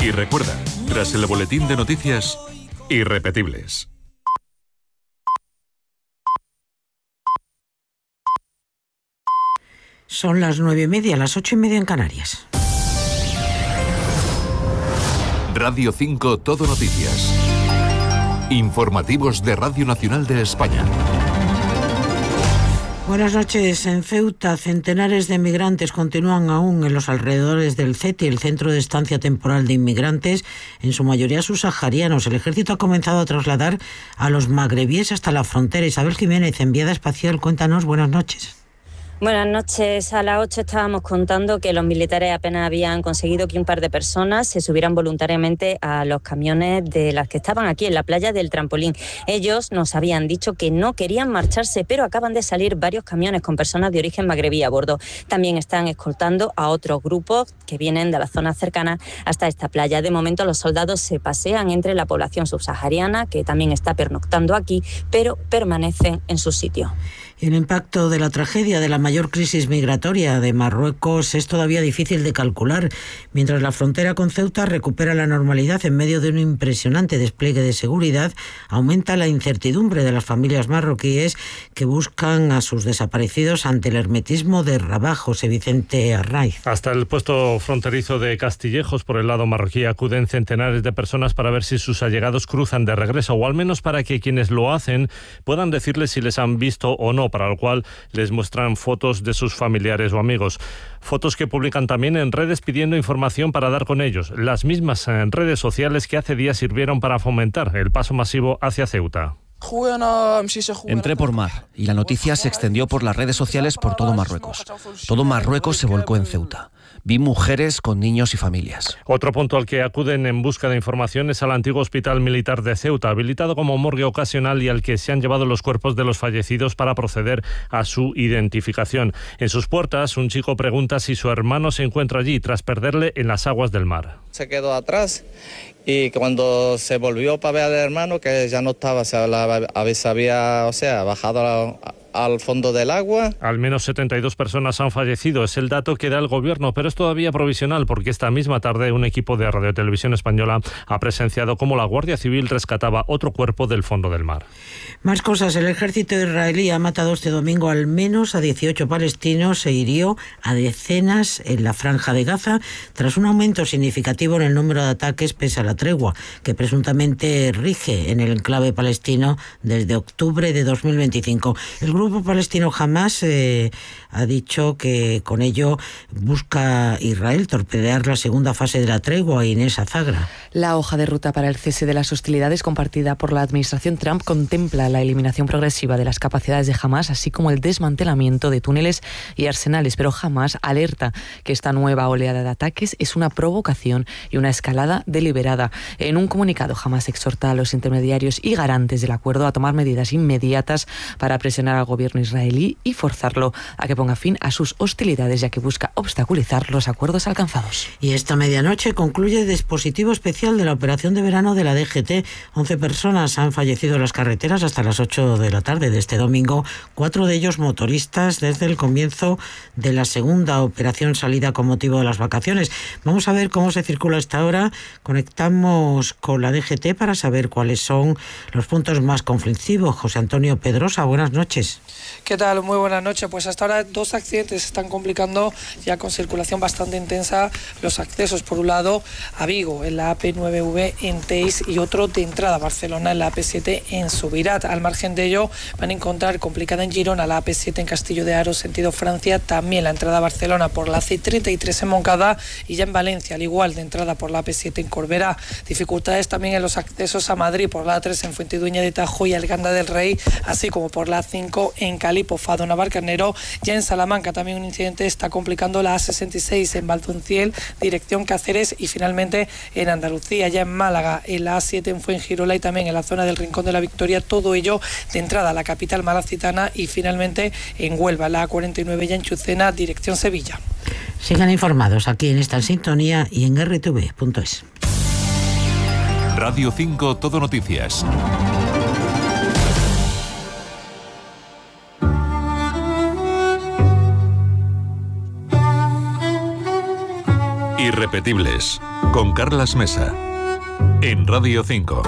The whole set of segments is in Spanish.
Y recuerda, tras el boletín de noticias, irrepetibles. Son las 9:30, las 8:30 en Canarias. Radio 5 Todo Noticias. Informativos de Radio Nacional de España. Buenas noches. En Ceuta, centenares de migrantes continúan aún en los alrededores del CETI, el Centro de Estancia Temporal de Inmigrantes, en su mayoría subsaharianos. El ejército ha comenzado a trasladar a los magrebíes hasta la frontera. Isabel Jiménez, enviada espacial, cuéntanos, buenas noches. Buenas noches. A las 8 estábamos contando que los militares apenas habían conseguido que un par de personas se subieran voluntariamente a los camiones de las que estaban aquí en la playa del Trampolín. Ellos nos habían dicho que no querían marcharse, pero acaban de salir varios camiones con personas de origen magrebí a bordo. También están escoltando a otros grupos que vienen de las zonas cercanas hasta esta playa. De momento los soldados se pasean entre la población subsahariana, que también está pernoctando aquí, pero permanecen en su sitio. El impacto de la tragedia de la mayor crisis migratoria de Marruecos es todavía difícil de calcular, mientras la frontera con Ceuta recupera la normalidad en medio de un impresionante despliegue de seguridad. Aumenta la incertidumbre de las familias marroquíes que buscan a sus desaparecidos ante el hermetismo de Rabah. José Vicente Arraiz. Hasta el puesto fronterizo de Castillejos, por el lado marroquí, acuden centenares de personas para ver si sus allegados cruzan de regreso, o al menos para que quienes lo hacen puedan decirles si les han visto o no, para lo cual les muestran fotos de sus familiares o amigos. Fotos que publican también en redes pidiendo información para dar con ellos, las mismas en redes sociales que hace días sirvieron para fomentar el paso masivo hacia Ceuta. Entré por mar y la noticia se extendió por las redes sociales por todo Marruecos. Todo Marruecos se volcó en Ceuta. Vi mujeres con niños y familias. Otro punto al que acuden en busca de información es al antiguo hospital militar de Ceuta, habilitado como morgue ocasional y al que se han llevado los cuerpos de los fallecidos para proceder a su identificación. En sus puertas, un chico pregunta si su hermano se encuentra allí tras perderle en las aguas del mar. Se quedó atrás y cuando se volvió para ver al hermano, que ya no estaba, se había bajado al fondo del agua. Al menos 72 personas han fallecido, es el dato que da el gobierno, pero es todavía provisional porque esta misma tarde un equipo de Radio Televisión Española ha presenciado cómo la Guardia Civil rescataba otro cuerpo del fondo del mar. Más cosas. El ejército israelí ha matado este domingo al menos a 18 palestinos e hirió a decenas en la Franja de Gaza tras un aumento significativo en el número de ataques pese a la tregua que presuntamente rige en el enclave palestino desde octubre de 2025. El grupo palestino Hamás ha dicho que con ello busca Israel torpedear la segunda fase de la tregua. Inés Azagra. La hoja de ruta para el cese de las hostilidades compartida por la administración Trump contempla la eliminación progresiva de las capacidades de Hamás, así como el desmantelamiento de túneles y arsenales, pero Hamás alerta que esta nueva oleada de ataques es una provocación y una escalada deliberada. En un comunicado, Hamás exhorta a los intermediarios y garantes del acuerdo a tomar medidas inmediatas para presionar al gobierno israelí y forzarlo a que ponga fin a sus hostilidades, ya que busca obstaculizar los acuerdos alcanzados. Y esta medianoche concluye el dispositivo especial de la operación de verano de la DGT. 11 personas han fallecido en las carreteras hasta las 8 de la tarde de este domingo, 4 de ellos motoristas desde el comienzo de la segunda operación salida con motivo de las vacaciones. Vamos a ver cómo se circula esta hora. Conectamos con la DGT para saber cuáles son los puntos más conflictivos. José Antonio Pedrosa, buenas noches. ¿Qué tal? Muy buenas noches. Pues hasta ahora 2 accidentes se están complicando ya con circulación bastante intensa. Los accesos, por un lado, a Vigo, en la AP9V en Teis, y otro de entrada a Barcelona en la AP7 en Subirat. Al margen de ello, van a encontrar complicada en Girona la AP7 en Castillo de Aro, sentido Francia, también la entrada a Barcelona por la C33 en Moncada, y ya en Valencia, al igual, de entrada por la AP7 en Corbera. Dificultades también en los accesos a Madrid por la A3 en Fuentidueña de Tajo y Alganda del Rey, así como por la A5 en Cali, Pofado, Navarcarnero. Ya en Salamanca también un incidente está complicando la A66 en Valdonciel, dirección Cáceres, y finalmente en Andalucía, ya en Málaga, en la A7 en Fuengirola y también en la zona del Rincón de la Victoria, todo ello de entrada a la capital malacitana, y finalmente en Huelva, la A49 ya en Chucena, dirección Sevilla. Sigan informados aquí en esta sintonía y en rtv.es. Radio 5 Todo Noticias. Irrepetibles. con Carlas Mesa, en Radio 5.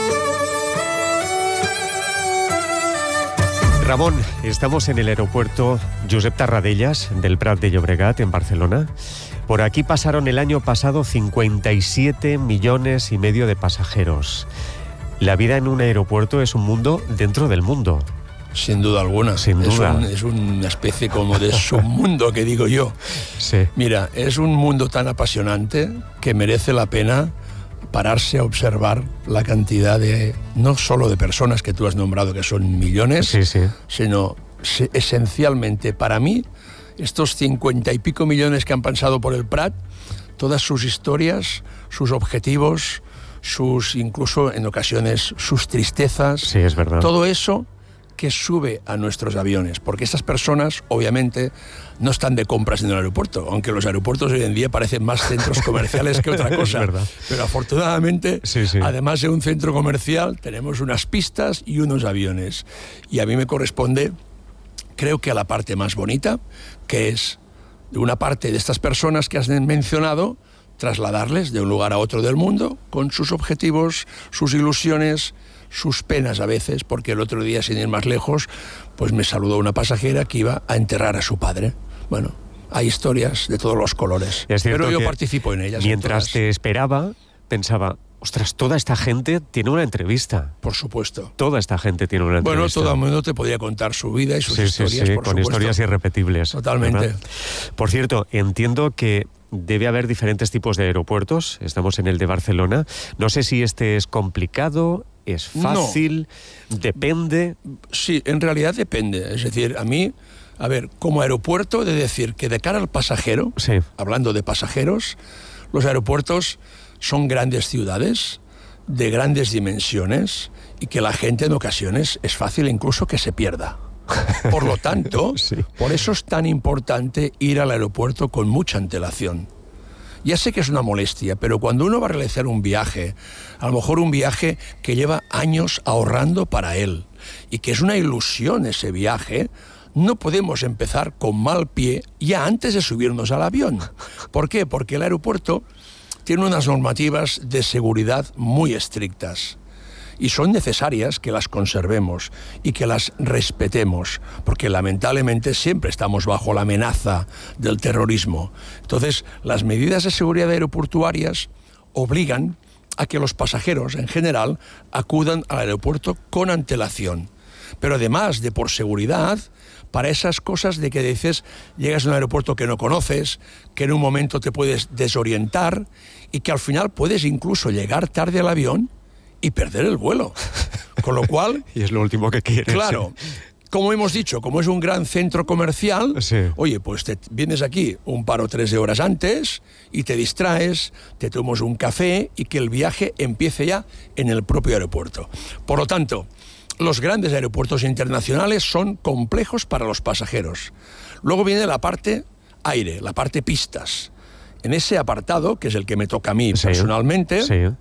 Ramón, estamos en el aeropuerto Josep Tarradellas del Prat de Llobregat, en Barcelona. Por aquí pasaron el año pasado 57,5 millones de pasajeros. La vida en un aeropuerto es un mundo dentro del mundo. Sin duda alguna. Sin duda. Es una especie como de submundo, que digo yo. Sí. Mira, es un mundo tan apasionante que merece la pena pararse a observar la cantidad de, no solo de personas que tú has nombrado, que son millones, sino esencialmente para mí, estos 50 y pico millones que han pasado por el Prat, todas sus historias, sus objetivos, incluso en ocasiones sus tristezas, sí, es verdad. Todo eso que sube a nuestros aviones, porque estas personas obviamente no están de compras en el aeropuerto, aunque los aeropuertos hoy en día parecen más centros comerciales que otra cosa. Es verdad. Pero afortunadamente, además de un centro comercial, tenemos unas pistas y unos aviones. Y a mí me corresponde, creo que a la parte más bonita, que es de una parte de estas personas que has mencionado, trasladarles de un lugar a otro del mundo con sus objetivos, sus ilusiones, sus penas a veces, porque el otro día, sin ir más lejos, pues me saludó una pasajera que iba a enterrar a su padre. Bueno, hay historias de todos los colores, pero yo participo en ellas. Mientras te esperaba, pensaba, ostras, toda esta gente tiene una entrevista. Por supuesto. Toda esta gente tiene una entrevista. Bueno, todo el mundo te podría contar su vida y sus historias, por con supuesto. Historias irrepetibles. Totalmente. ¿Verdad? Por cierto, entiendo que debe haber diferentes tipos de aeropuertos. Estamos en el de Barcelona. No sé si este es complicado, es fácil, depende. Sí, en realidad depende. Es decir, a mí, como aeropuerto, de decir que de cara al pasajero, hablando de pasajeros, los aeropuertos son grandes ciudades de grandes dimensiones y que la gente en ocasiones es fácil incluso que se pierda. Por lo tanto, por eso es tan importante ir al aeropuerto con mucha antelación. Ya sé que es una molestia, pero cuando uno va a realizar un viaje, a lo mejor un viaje que lleva años ahorrando para él, y que es una ilusión ese viaje, no podemos empezar con mal pie ya antes de subirnos al avión. ¿Por qué? Porque el aeropuerto tiene unas normativas de seguridad muy estrictas. Y son necesarias que las conservemos y que las respetemos, porque lamentablemente siempre estamos bajo la amenaza del terrorismo. Entonces, las medidas de seguridad aeroportuarias obligan a que los pasajeros, en general, acudan al aeropuerto con antelación. Pero además de por seguridad, para esas cosas de que dices, llegas a un aeropuerto que no conoces, que en un momento te puedes desorientar y que al final puedes incluso llegar tarde al avión y perder el vuelo. Con lo cual... y es lo último que quieres. Claro. Como hemos dicho, como es un gran centro comercial, oye, pues te vienes aquí un par o tres de horas antes y te distraes, te tomas un café y que el viaje empiece ya en el propio aeropuerto. Por lo tanto, los grandes aeropuertos internacionales son complejos para los pasajeros. Luego viene la parte aire, la parte pistas. En ese apartado, que es el que me toca a mí personalmente...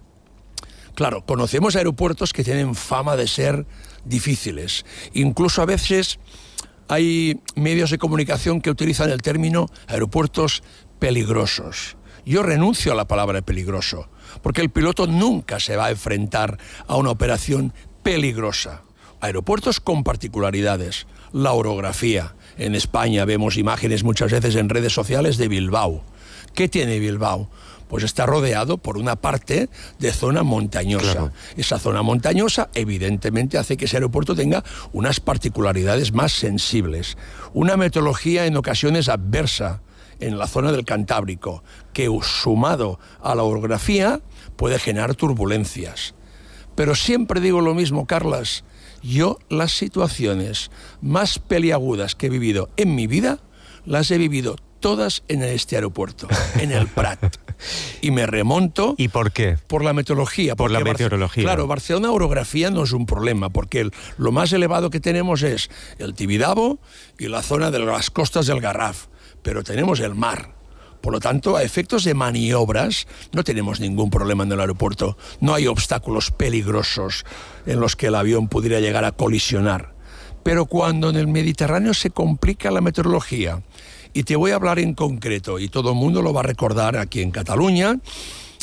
Claro, conocemos aeropuertos que tienen fama de ser difíciles. Incluso a veces hay medios de comunicación que utilizan el término aeropuertos peligrosos. Yo renuncio a la palabra peligroso, porque el piloto nunca se va a enfrentar a una operación peligrosa. Aeropuertos con particularidades. La orografía. En España vemos imágenes muchas veces en redes sociales de Bilbao. ¿Qué tiene Bilbao? Pues está rodeado por una parte de zona montañosa. Claro. Esa zona montañosa evidentemente hace que ese aeropuerto tenga unas particularidades más sensibles. Una meteorología en ocasiones adversa en la zona del Cantábrico, que sumado a la orografía puede generar turbulencias. Pero siempre digo lo mismo, Carlas, yo las situaciones más peliagudas que he vivido en mi vida, las he vivido todas en este aeropuerto, en el Prat. Y me remonto... ¿Y por qué? Por la meteorología. Por la meteorología. Claro, Barcelona orografía no es un problema, porque lo más elevado que tenemos es el Tibidabo y la zona de las costas del Garraf. Pero tenemos el mar. Por lo tanto, a efectos de maniobras, no tenemos ningún problema en el aeropuerto. No hay obstáculos peligrosos en los que el avión pudiera llegar a colisionar. Pero cuando en el Mediterráneo se complica la meteorología, y te voy a hablar en concreto, y todo el mundo lo va a recordar aquí en Cataluña,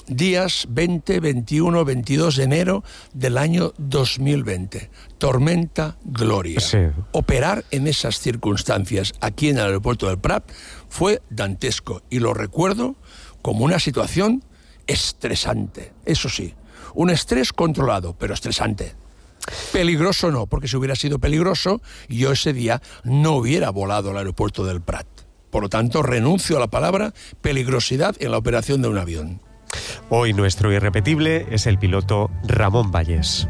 días 20, 21, 22 de enero del año 2020. Tormenta Gloria. Sí. Operar en esas circunstancias aquí en el aeropuerto del Prat fue dantesco y lo recuerdo como una situación estresante. Eso sí, un estrés controlado, pero estresante. Peligroso no, porque si hubiera sido peligroso, yo ese día no hubiera volado al aeropuerto del Prat. Por lo tanto, renuncio a la palabra peligrosidad en la operación de un avión. Hoy nuestro irrepetible es el piloto Ramón Vallés.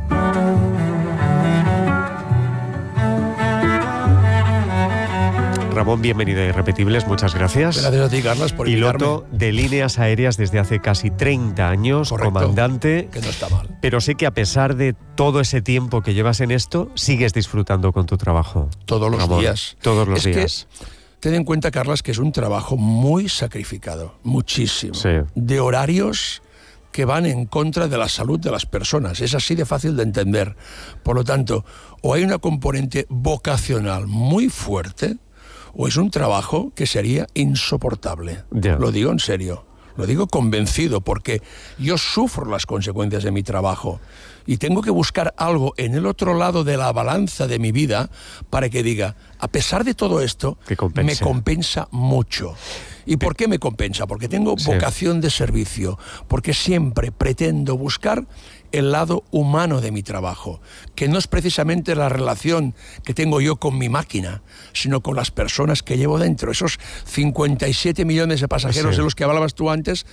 Ramón, bienvenido a Irrepetibles, muchas gracias. Gracias a ti, Carlos, por invitarme. Piloto de líneas aéreas desde hace casi 30 años, correcto, comandante. Que no está mal. Pero sé que a pesar de todo ese tiempo que llevas en esto, sigues disfrutando con tu trabajo. Todos los Ramón, días. Todos los días. Ten en cuenta, Carlos, que es un trabajo muy sacrificado, muchísimo. Sí. De horarios que van en contra de la salud de las personas. Es así de fácil de entender. Por lo tanto, o hay una componente vocacional muy fuerte, o es un trabajo que sería insoportable. Yeah. Lo digo en serio. Lo digo convencido, porque yo sufro las consecuencias de mi trabajo y tengo que buscar algo en el otro lado de la balanza de mi vida para que diga, a pesar de todo esto, me compensa mucho. ¿Y por qué me compensa? Porque tengo vocación de servicio, porque siempre pretendo buscar el lado humano de mi trabajo, que no es precisamente la relación que tengo yo con mi máquina, sino con las personas que llevo dentro. Esos 57 millones de pasajeros de los que hablabas tú antes,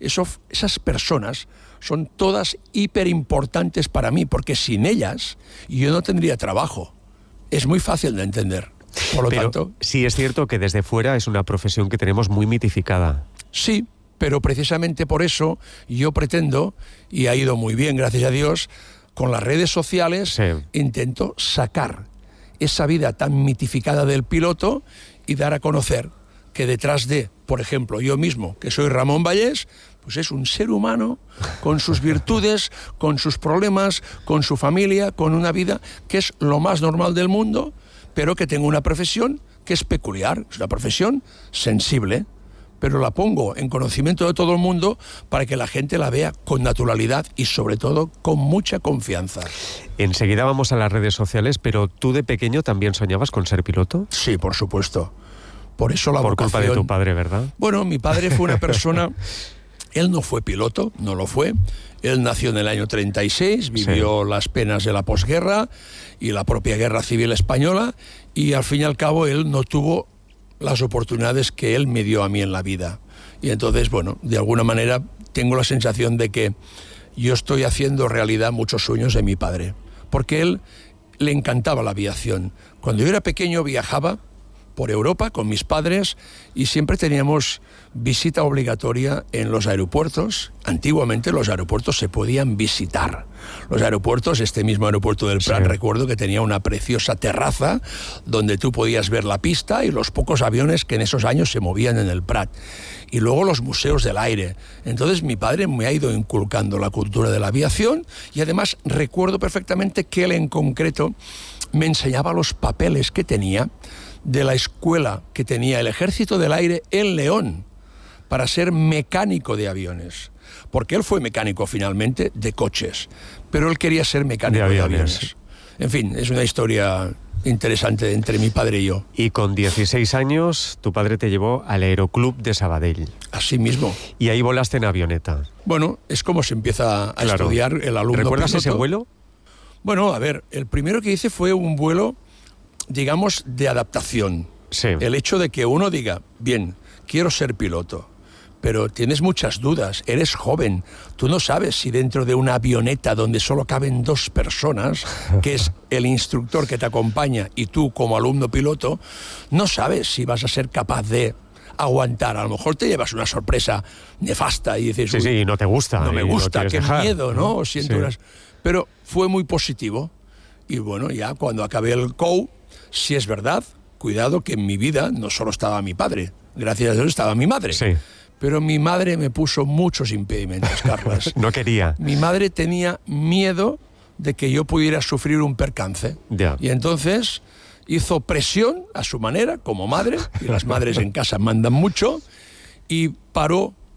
esas personas son todas hiper importantes para mí, porque sin ellas yo no tendría trabajo. Es muy fácil de entender. Por lo tanto, sí es cierto que desde fuera es una profesión que tenemos muy mitificada. Sí, pero precisamente por eso yo pretendo, y ha ido muy bien, gracias a Dios, con las redes sociales intento sacar esa vida tan mitificada del piloto y dar a conocer que detrás de, por ejemplo, yo mismo, que soy Ramón Vallés, pues es un ser humano con sus virtudes, con sus problemas, con su familia, con una vida que es lo más normal del mundo, pero que tengo una profesión que es peculiar, es una profesión sensible, pero la pongo en conocimiento de todo el mundo para que la gente la vea con naturalidad y sobre todo con mucha confianza. Enseguida vamos a las redes sociales, pero ¿tú de pequeño también soñabas con ser piloto? Sí, por supuesto. Por eso la vocación. Por culpa de tu padre, ¿verdad? Bueno, mi padre fue una persona... Él no fue piloto, no lo fue. Él nació en el año 36, vivió las penas de la posguerra y la propia guerra civil española, y al fin y al cabo él no tuvo las oportunidades que él me dio a mí en la vida. Y entonces, bueno, de alguna manera tengo la sensación de que yo estoy haciendo realidad muchos sueños de mi padre, porque él le encantaba la aviación. Cuando yo era pequeño viajaba por Europa con mis padres y siempre teníamos visita obligatoria en los aeropuertos. Antiguamente los aeropuertos se podían visitar. Los aeropuertos, este mismo aeropuerto del Prat, recuerdo que tenía una preciosa terraza donde tú podías ver la pista y los pocos aviones que en esos años se movían en el Prat. Y luego los museos del aire. Entonces mi padre me ha ido inculcando la cultura de la aviación y además recuerdo perfectamente que él en concreto me enseñaba los papeles que tenía de la escuela que tenía el Ejército del Aire en León para ser mecánico de aviones, porque él fue mecánico finalmente de coches, pero él quería ser mecánico de aviones. En fin, es una historia interesante entre mi padre y yo. Y con 16 años tu padre te llevó al Aeroclub de Sabadell. Así mismo. Y ahí volaste en avioneta. Bueno, es como se empieza a estudiar el alumno. ¿Recuerdas piloto. ese vuelo? Bueno, a ver, el primero que hice fue un vuelo, digamos, de adaptación. El hecho de que uno diga, bien, quiero ser piloto, pero tienes muchas dudas, eres joven, tú no sabes si dentro de una avioneta donde solo caben 2 personas, que es el instructor que te acompaña y tú como alumno piloto, no sabes si vas a ser capaz de aguantar. A lo mejor te llevas una sorpresa nefasta y dices, sí, no te gusta. No me gusta, qué miedo, ¿no? Siento Pero fue muy positivo. Y bueno, ya cuando acabé el COU, sí es verdad, cuidado que en mi vida no solo estaba mi padre, gracias a Dios estaba mi madre. Pero mi madre me puso muchos impedimentos, Carlos. No quería. Mi madre tenía miedo de que yo pudiera sufrir un percance. Y entonces hizo presión a su manera, como madre, y las madres en casa mandan mucho, y paró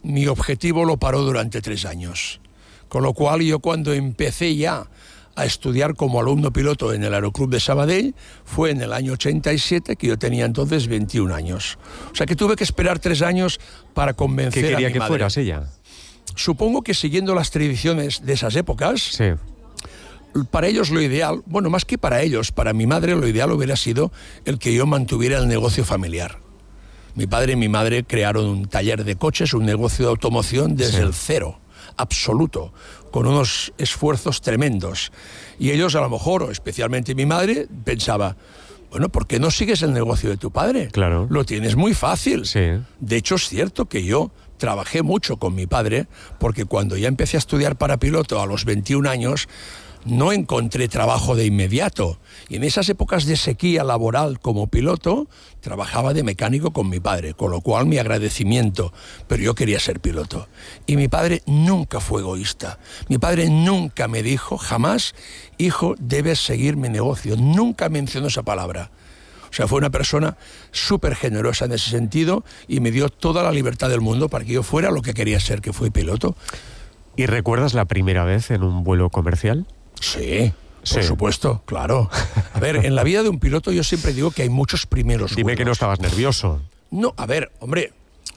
mi objetivo lo paró durante 3 años. Con lo cual yo cuando empecé ya a estudiar como alumno piloto en el Aeroclub de Sabadell fue en el año 87, que yo tenía entonces 21 años. O sea que tuve que esperar 3 años para convencer a mi madre. ¿Qué quería que fueras ella? Supongo que siguiendo las tradiciones de esas épocas, sí. Para ellos lo ideal, bueno, más que para ellos, para mi madre lo ideal hubiera sido el que yo mantuviera el negocio familiar. Mi padre y mi madre crearon un taller de coches, un negocio de automoción desde el cero, absoluto, con unos esfuerzos tremendos. Y ellos a lo mejor, o especialmente mi madre, pensaba, bueno, ¿por qué no sigues el negocio de tu padre? Claro. Lo tienes muy fácil. Sí. De hecho, es cierto que yo trabajé mucho con mi padre, porque cuando ya empecé a estudiar para piloto a los 21 años, no encontré trabajo de inmediato. Y en esas épocas de sequía laboral como piloto, trabajaba de mecánico con mi padre, con lo cual mi agradecimiento, pero yo quería ser piloto. Y mi padre nunca fue egoísta. Mi padre nunca me dijo, jamás, hijo, debes seguir mi negocio. Nunca mencionó esa palabra. O sea, fue una persona súper generosa en ese sentido y me dio toda la libertad del mundo para que yo fuera lo que quería ser, que fue piloto. ¿Y recuerdas la primera vez en un vuelo comercial? Sí, por supuesto, claro. A ver, en la vida de un piloto yo siempre digo que hay muchos primeros Dime vuelos. que no estabas nervioso. No, a ver, hombre,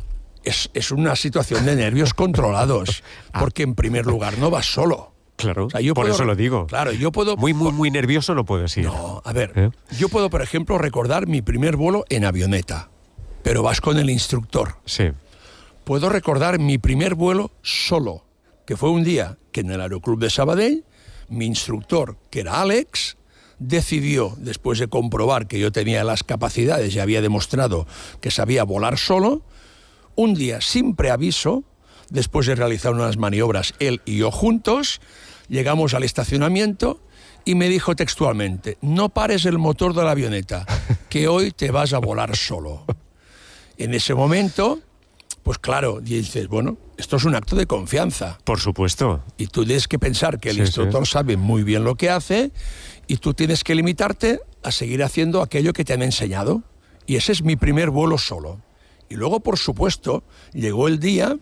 es una situación de nervios controlados, porque en primer lugar no vas solo. Claro, o sea, yo por eso lo digo. Claro, yo puedo... Muy nervioso no puedes ir. No, a ver, yo puedo, por ejemplo, recordar mi primer vuelo en avioneta, pero vas con el instructor. Sí. Puedo recordar mi primer vuelo solo, que fue un día que en el Aeroclub de Sabadell, mi instructor, que era Alex, decidió, después de comprobar que yo tenía las capacidades y había demostrado que sabía volar solo, un día sin preaviso, después de realizar unas maniobras él y yo juntos, llegamos al estacionamiento y me dijo textualmente, no pares el motor de la avioneta, que hoy te vas a volar solo. En ese momento, pues claro, dices, bueno, esto es un acto de confianza. Por supuesto. Y tú tienes que pensar que el instructor sabe muy bien lo que hace y tú tienes que limitarte a seguir haciendo aquello que te han enseñado. Y ese es mi primer vuelo solo. Y luego, por supuesto, llegó el día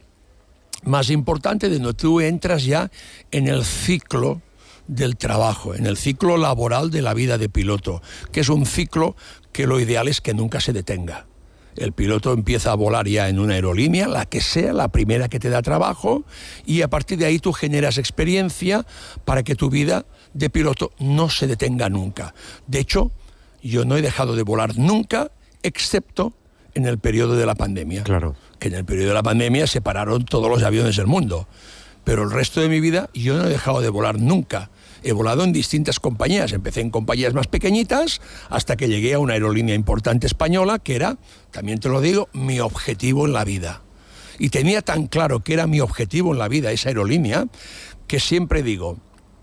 más importante de donde tú entras ya en el ciclo del trabajo, en el ciclo laboral de la vida de piloto, que es un ciclo que lo ideal es que nunca se detenga. El piloto empieza a volar ya en una aerolínea, la que sea, la primera que te da trabajo, y a partir de ahí tú generas experiencia para que tu vida de piloto no se detenga nunca. De hecho, yo no he dejado de volar nunca, excepto en el periodo de la pandemia. Claro. Que en el periodo de la pandemia se pararon todos los aviones del mundo. Pero el resto de mi vida yo no he dejado de volar nunca. He volado en distintas compañías. Empecé en compañías más pequeñitas hasta que llegué a una aerolínea importante española que era, también te lo digo, mi objetivo en la vida. Y tenía tan claro que era mi objetivo en la vida esa aerolínea que siempre digo,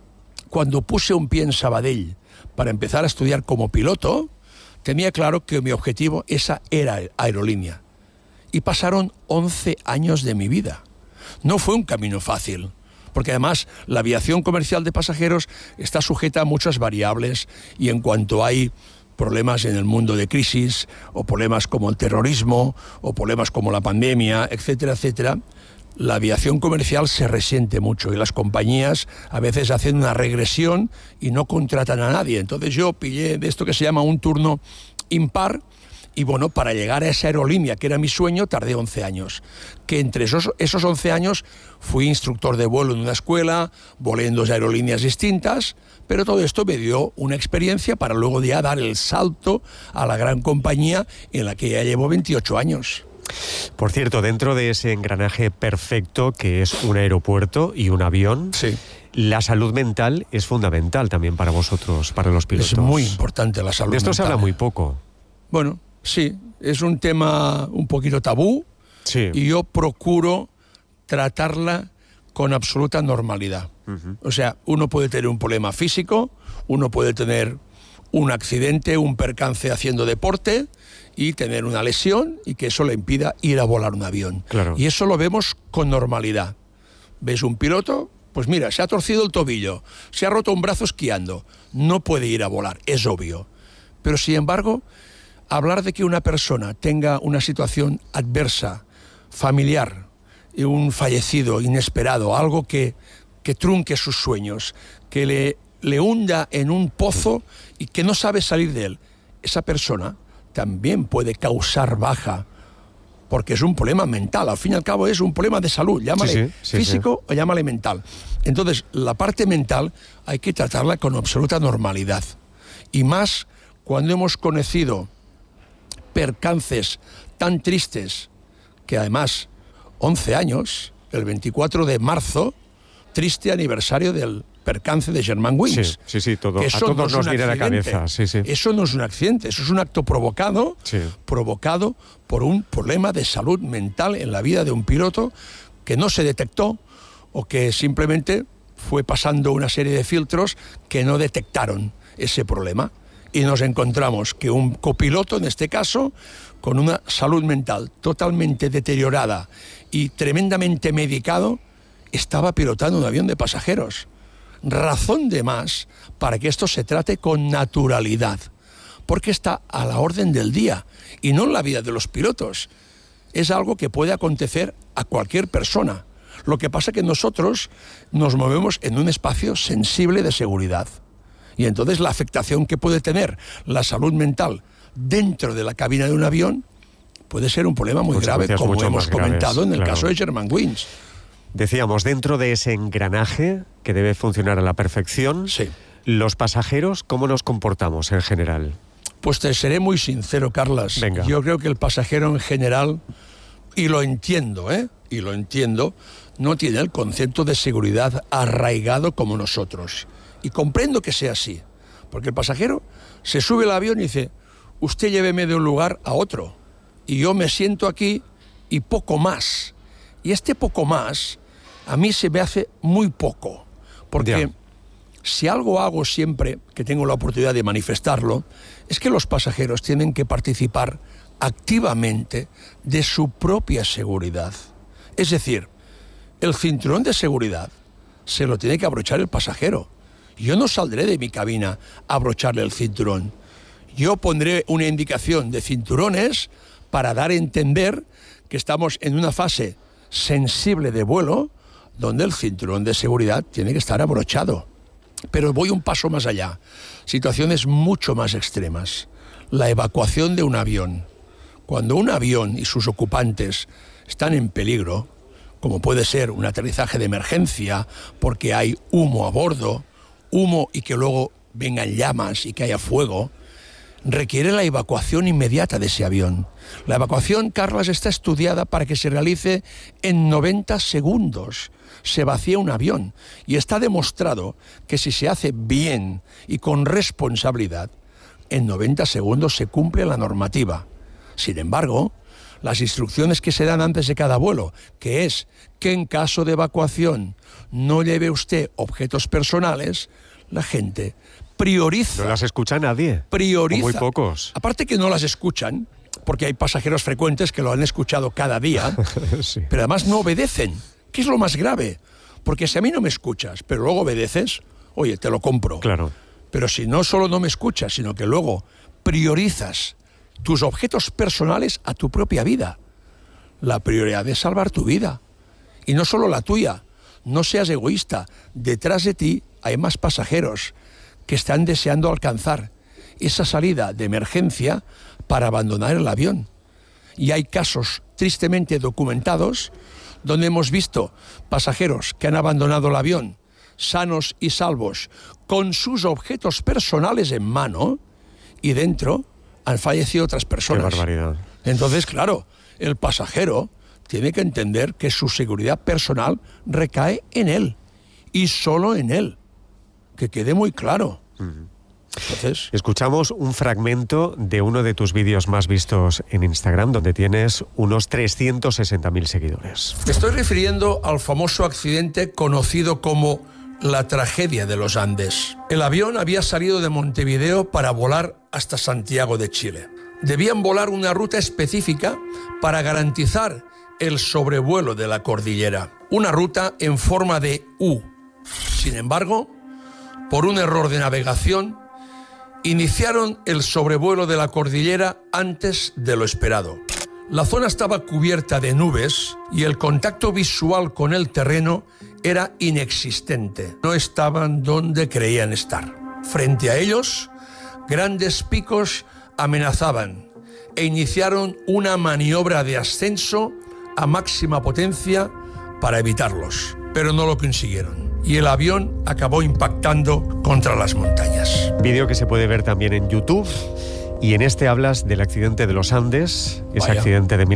cuando puse un pie en Sabadell para empezar a estudiar como piloto, tenía claro que mi objetivo esa era aerolínea. Y pasaron 11 años de mi vida. No fue un camino fácil, porque además la aviación comercial de pasajeros está sujeta a muchas variables y en cuanto hay problemas en el mundo de crisis o problemas como el terrorismo o problemas como la pandemia, etcétera, etcétera, la aviación comercial se resiente mucho y las compañías a veces hacen una regresión y no contratan a nadie. Entonces yo pillé de esto que se llama un turno impar. Y bueno, para llegar a esa aerolínea, que era mi sueño, tardé 11 años. Que entre esos 11 años fui instructor de vuelo en una escuela, volé en 2 aerolíneas distintas, pero todo esto me dio una experiencia para luego ya dar el salto a la gran compañía en la que ya llevo 28 años. Por cierto, dentro de ese engranaje perfecto que es un aeropuerto y un avión, sí, la salud mental es fundamental también para vosotros, para los pilotos. Es muy importante la salud mental. De esto se habla muy poco. Bueno, sí, es un tema un poquito tabú, sí, y yo procuro tratarla con absoluta normalidad. O sea, uno puede tener un problema físico, uno puede tener un accidente, un percance haciendo deporte y tener una lesión y que eso le impida ir a volar un avión. Claro. Y eso lo vemos con normalidad. ¿Ves un piloto? Pues mira, se ha torcido el tobillo, se ha roto un brazo esquiando, no puede ir a volar, es obvio. Pero sin embargo, hablar de que una persona tenga una situación adversa, familiar, un fallecido inesperado, algo que trunque sus sueños, que le hunda en un pozo y que no sabe salir de él, esa persona también puede causar baja, porque es un problema mental. Al fin y al cabo es un problema de salud, llámale físico o llámale mental. Entonces, la parte mental hay que tratarla con absoluta normalidad. Y más cuando hemos conocido percances tan tristes, que además, 11 años, el 24 de marzo, triste aniversario del percance de Germanwings. Sí, todo, a todos nos viene a la cabeza. Eso no es un accidente, eso es un acto provocado por un problema de salud mental en la vida de un piloto que no se detectó o que simplemente fue pasando una serie de filtros que no detectaron ese problema. Y nos encontramos que un copiloto, en este caso, con una salud mental totalmente deteriorada y tremendamente medicado, estaba pilotando un avión de pasajeros. Razón de más para que esto se trate con naturalidad, porque está a la orden del día y no en la vida de los pilotos. Es algo que puede acontecer a cualquier persona. Lo que pasa es que nosotros nos movemos en un espacio sensible de seguridad. Y entonces la afectación que puede tener la salud mental dentro de la cabina de un avión puede ser un problema muy grave, como hemos comentado en el caso de Germanwings. Decíamos, dentro de ese engranaje que debe funcionar a la perfección, los pasajeros, ¿cómo nos comportamos en general? Pues te seré muy sincero, Carlas. Venga. Yo creo que el pasajero en general, y lo entiendo, no tiene el concepto de seguridad arraigado como nosotros. Y comprendo que sea así, porque el pasajero se sube al avión y dice, usted lléveme de un lugar a otro, y yo me siento aquí y poco más. Y este poco más a mí se me hace muy poco, porque si algo hago siempre que tengo la oportunidad de manifestarlo, es que los pasajeros tienen que participar activamente de su propia seguridad. Es decir, el cinturón de seguridad se lo tiene que abrochar el pasajero. Yo no saldré de mi cabina a abrocharle el cinturón. Yo pondré una indicación de cinturones para dar a entender que estamos en una fase sensible de vuelo donde el cinturón de seguridad tiene que estar abrochado. Pero voy un paso más allá. Situaciones mucho más extremas. La evacuación de un avión. Cuando un avión y sus ocupantes están en peligro, como puede ser un aterrizaje de emergencia porque hay humo a bordo, humo y que luego vengan llamas y que haya fuego, requiere la evacuación inmediata de ese avión. La evacuación, Carlas, está estudiada para que se realice en 90 segundos. Se vacía un avión y está demostrado que si se hace bien y con responsabilidad, en 90 segundos se cumple la normativa. Sin embargo, las instrucciones que se dan antes de cada vuelo, que es que en caso de evacuación no lleve usted objetos personales, la gente prioriza. No las escucha nadie. Prioriza. O muy pocos. Aparte que no las escuchan, porque hay pasajeros frecuentes que lo han escuchado cada día, pero además no obedecen, que es lo más grave. Porque si a mí no me escuchas, pero luego obedeces, oye, te lo compro. Claro. Pero si no solo no me escuchas, sino que luego priorizas tus objetos personales a tu propia vida. La prioridad es salvar tu vida. Y no solo la tuya. No seas egoísta. Detrás de ti hay más pasajeros que están deseando alcanzar esa salida de emergencia para abandonar el avión. Y hay casos tristemente documentados donde hemos visto pasajeros que han abandonado el avión sanos y salvos con sus objetos personales en mano y dentro han fallecido otras personas. Qué barbaridad. Entonces, claro, el pasajero tiene que entender que su seguridad personal recae en él y solo en él. Que quede muy claro. Entonces, escuchamos un fragmento de uno de tus vídeos más vistos en Instagram, donde tienes unos 360.000 seguidores. Me estoy refiriendo al famoso accidente conocido como la tragedia de los Andes. El avión había salido de Montevideo para volar hasta Santiago de Chile. Debían volar una ruta específica para garantizar el sobrevuelo de la cordillera. Una ruta en forma de U. Sin embargo, por un error de navegación, iniciaron el sobrevuelo de la cordillera antes de lo esperado. La zona estaba cubierta de nubes y el contacto visual con el terreno era inexistente. No estaban donde creían estar. Frente a ellos, grandes picos amenazaban e iniciaron una maniobra de ascenso a máxima potencia para evitarlos, pero no lo consiguieron. Y el avión acabó impactando contra las montañas. Vídeo que se puede ver también en YouTube. Y en este hablas del accidente de los Andes, ese Vaya. accidente de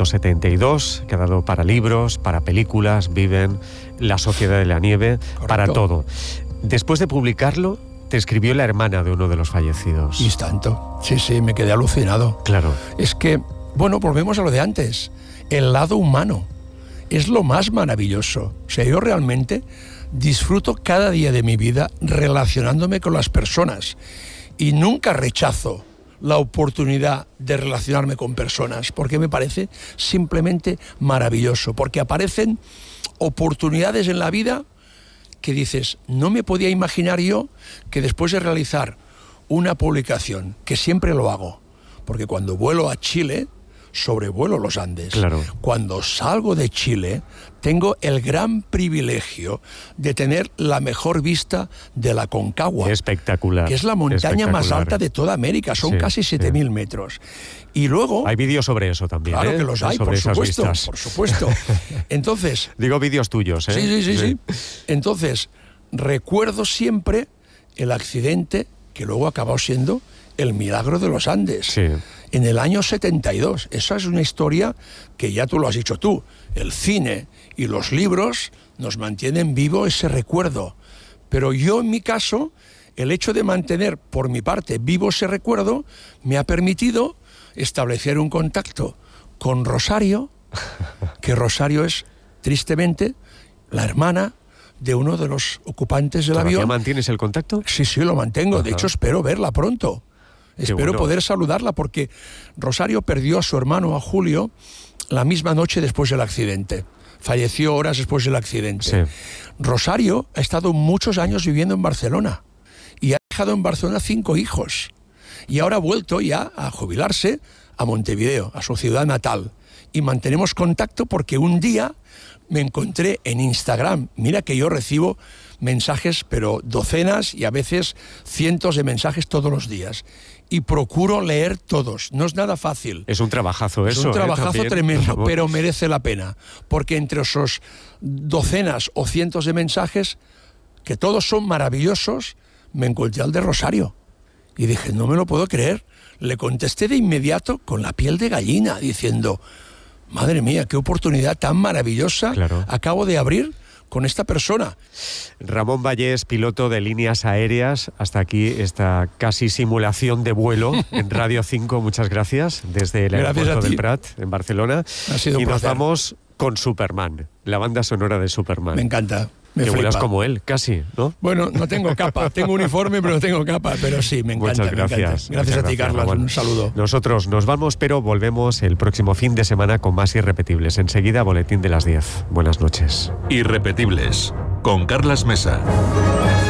1972, que ha dado para libros, para películas, Viven, La Sociedad de la Nieve, Correcto. para todo. Después de publicarlo, te escribió la hermana de uno de los fallecidos. Y es tanto. Sí, me quedé alucinado. Claro. Es que, bueno, volvemos a lo de antes. El lado humano es lo más maravilloso. O sea, yo realmente disfruto cada día de mi vida relacionándome con las personas y nunca rechazo la oportunidad de relacionarme con personas, porque me parece simplemente maravilloso, porque aparecen oportunidades en la vida que dices, no me podía imaginar yo que después de realizar una publicación, que siempre lo hago, porque cuando vuelo a Chile, sobrevuelo los Andes. Claro. Cuando salgo de Chile, tengo el gran privilegio de tener la mejor vista de la Concagua. Espectacular. Que es la montaña más espectacular. alta de toda América, son Sí, casi 7.000 metros. Y luego... Hay vídeos sobre eso también. Claro que los hay, sobre por esas supuesto, vistas. por supuesto. Entonces... Digo vídeos tuyos, ¿eh? Sí. Entonces, recuerdo siempre el accidente que luego ha acabado siendo el milagro de los Andes. Sí. En el año 72. Esa es una historia que ya tú lo has dicho tú. El cine y los libros nos mantienen vivo ese recuerdo. Pero yo, en mi caso, el hecho de mantener, por mi parte, vivo ese recuerdo, me ha permitido establecer un contacto con Rosario, que Rosario es, tristemente, la hermana de uno de los ocupantes del ¿Todavía avión. mantienes el contacto? Sí, lo mantengo. De Ajá. hecho, espero verla pronto. Espero bueno. poder saludarla porque Rosario perdió a su hermano, a Julio, la misma noche después del accidente. Falleció horas después del accidente. Sí. Rosario ha estado muchos años viviendo en Barcelona y ha dejado en Barcelona 5 hijos. Y ahora ha vuelto ya a jubilarse a Montevideo, a su ciudad natal. Y mantenemos contacto porque un día me encontré en Instagram. Mira que yo recibo mensajes, pero docenas y a veces cientos de mensajes todos los días. Y procuro leer todos. No es nada fácil. Es un trabajazo eso. Es un trabajazo también. tremendo, pero merece la pena. Porque entre esos docenas o cientos de mensajes, que todos son maravillosos, me encontré al de Rosario. Y dije, no me lo puedo creer. Le contesté de inmediato con la piel de gallina, diciendo, madre mía, qué oportunidad tan maravillosa acabo de abrir con esta persona. Ramón Vallés, piloto de líneas aéreas. Hasta aquí esta casi simulación de vuelo en Radio 5. Muchas gracias desde el aeropuerto del Prat, en Barcelona. Ha sido un y nos placer. vamos con Superman, la banda sonora de Superman. Me encanta. Me que vuelas flipa. como él, casi, ¿no? Bueno, no tengo capa. Tengo uniforme, pero no tengo capa. Pero sí, me encanta. Muchas gracias. Me encanta. Gracias a ti, Carlos. Ramón. Un saludo. Nosotros nos vamos, pero volvemos el próximo fin de semana con más Irrepetibles. Enseguida, boletín de las 10. Buenas noches. Irrepetibles, con Carlas Mesa.